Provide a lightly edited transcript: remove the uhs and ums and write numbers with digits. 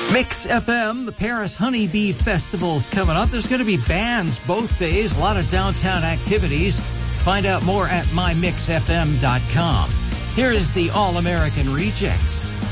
Mix FM, the Paris Honeybee Festival's coming up. There's going to be bands both days, a lot of downtown activities. Find out more at mymixfm.com. Here is the All-American Rejects.